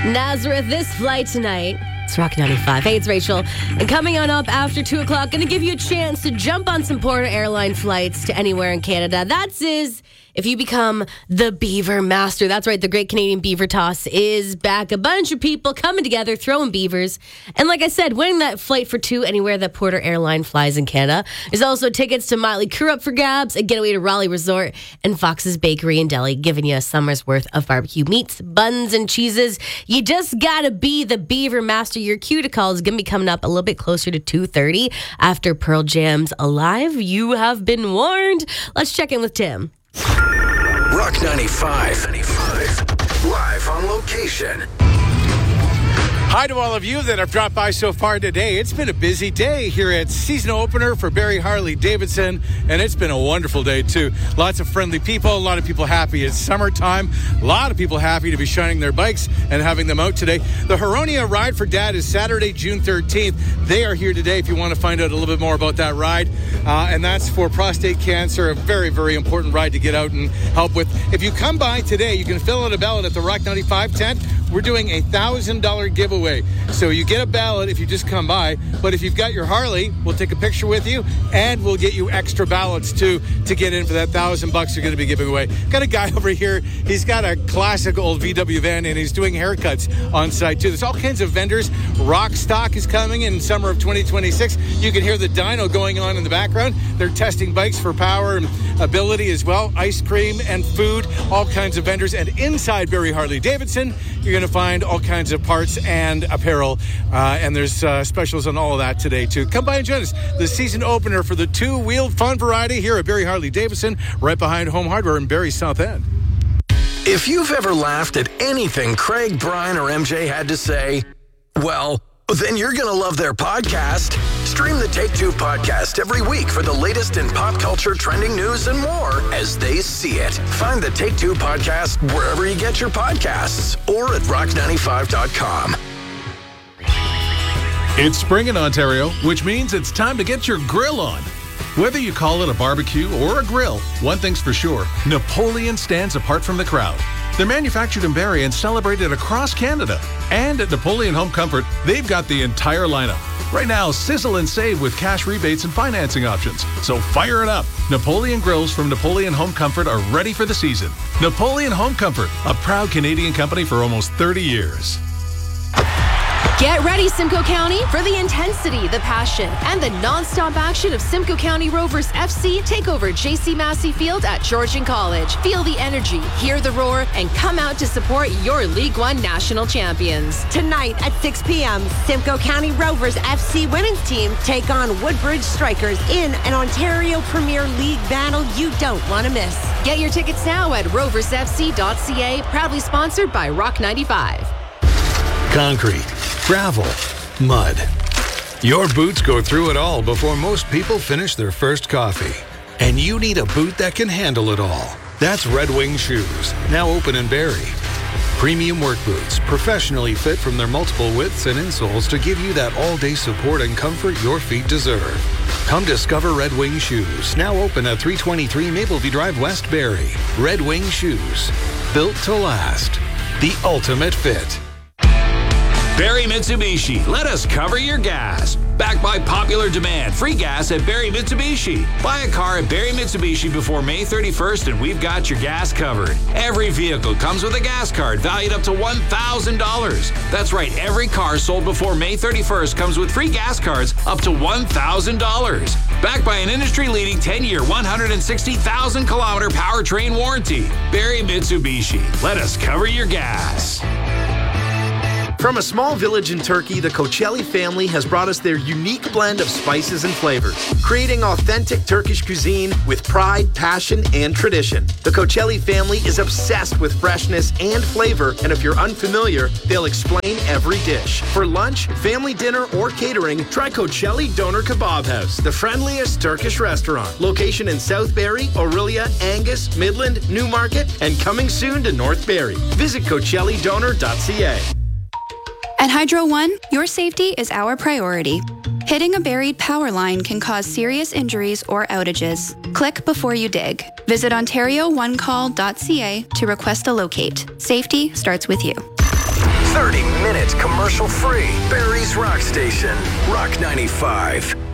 Nazareth, this flight tonight. It's Rock 95. Hey, it's Rachel. And coming on up after 2 o'clock, going to give you a chance to jump on some Porter Airline flights to anywhere in Canada. That's if you become the Beaver Master. That's right, the Great Canadian Beaver Toss is back. A bunch of people coming together, throwing beavers. And like I said, winning that flight for two anywhere that Porter Airline flies in Canada. There's also tickets to Motley Crue up for grabs, a getaway to Raleigh Resort, and Fox's Bakery and Deli, giving you a summer's worth of barbecue meats, buns, and cheeses. You just gotta be the Beaver Master. Your cue to call is gonna be coming up a little bit closer to 2:30 after Pearl Jam's Alive. You have been warned. Let's check in with Tim. Rock 95. Live on location. Hi to all of you that have dropped by so far today. It's been a busy day here at season opener for Barrie Harley-Davidson, and it's been a wonderful day too. Lots of friendly people, a lot of people happy. It's summertime. A lot of people happy to be shining their bikes and having them out today. The Huronia Ride for Dad is Saturday, June 13th. They are here today if you want to find out a little bit more about that ride. And that's for prostate cancer, a very, very important ride to get out and help with. If you come by today, you can fill out a ballot at the Rock 95 tent. We're doing a $1,000 giveaway. So you get a ballot if you just come by, but if you've got your Harley, we'll take a picture with you and we'll get you extra ballots too to get in for that $1,000 you're going to be giving away. Got a guy over here, he's got a classic old VW van and he's doing haircuts on site too. There's all kinds of vendors. Rock Stock is coming in summer of 2026. You can hear the dyno going on in the background. They're testing bikes for power and ability as well. Ice cream and food, all kinds of vendors. And inside Barrie Harley-Davidson, you're going to find all kinds of parts and apparel, and there's specials on all of that today too. Come by and join us. The season opener for the two-wheeled fun variety here at Barrie Harley-Davidson, right behind Home Hardware in Barrie South End. If you've ever laughed at anything Craig, Brian, or MJ had to say, well, then you're going to love their podcast. Stream the Take Two podcast every week for the latest in pop culture, trending news, and more as they see it. Find the Take Two podcast wherever you get your podcasts or at rock95.com. It's spring in Ontario, which means it's time to get your grill on. Whether you call it a barbecue or a grill, one thing's for sure, Napoleon stands apart from the crowd. They're manufactured in Barrie and celebrated across Canada. And at Napoleon Home Comfort, they've got the entire lineup. Right now, sizzle and save with cash rebates and financing options. So fire it up. Napoleon grills from Napoleon Home Comfort are ready for the season. Napoleon Home Comfort, a proud Canadian company for almost 30 years. Get ready, Simcoe County, for the intensity, the passion, and the non-stop action of Simcoe County Rovers FC take over J.C. Massey Field at Georgian College. Feel the energy, hear the roar, and come out to support your League One national champions. Tonight at 6 p.m., Simcoe County Rovers FC women's team take on Woodbridge Strikers in an Ontario Premier League battle you don't want to miss. Get your tickets now at roversfc.ca, proudly sponsored by Rock 95. Concrete, gravel, mud. Your boots go through it all before most people finish their first coffee. And you need a boot that can handle it all. That's Red Wing Shoes, now open in Barrie. Premium work boots, professionally fit from their multiple widths and insoles to give you that all-day support and comfort your feet deserve. Come discover Red Wing Shoes, now open at 323 Mapleview Drive, West Barrie. Red Wing Shoes, built to last. The ultimate fit. Barrie Mitsubishi, let us cover your gas. Backed by popular demand, free gas at Barrie Mitsubishi. Buy a car at Barrie Mitsubishi before May 31st and we've got your gas covered. Every vehicle comes with a gas card valued up to $1,000. That's right, every car sold before May 31st comes with free gas cards up to $1,000. Backed by an industry-leading 10-year, 160,000-kilometer powertrain warranty. Barrie Mitsubishi, let us cover your gas. From a small village in Turkey, the Koçelli family has brought us their unique blend of spices and flavors, creating authentic Turkish cuisine with pride, passion, and tradition. The Koçelli family is obsessed with freshness and flavor, and if you're unfamiliar, they'll explain every dish. For lunch, family dinner, or catering, try Koçelli Doner Kebab House, the friendliest Turkish restaurant. Location in South Barrie, Orillia, Angus, Midland, Newmarket, and coming soon to North Barrie. Visit CoçelliDoner.ca. At Hydro One, your safety is our priority. Hitting a buried power line can cause serious injuries or outages. Click before you dig. Visit OntarioOneCall.ca to request a locate. Safety starts with you. 30 minutes commercial free. Barrie's Rock Station, Rock 95.